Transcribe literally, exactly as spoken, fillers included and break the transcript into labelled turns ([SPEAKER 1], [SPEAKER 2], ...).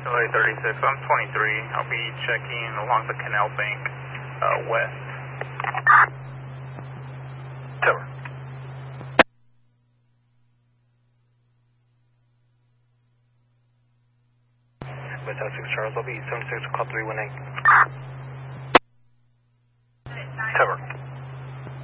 [SPEAKER 1] L A thirty-six, I'm twenty-three. I'll be checking along the Canal Bank uh, west.
[SPEAKER 2] Tower. West six Charles, I'll be seven six, call three one eight. Tower.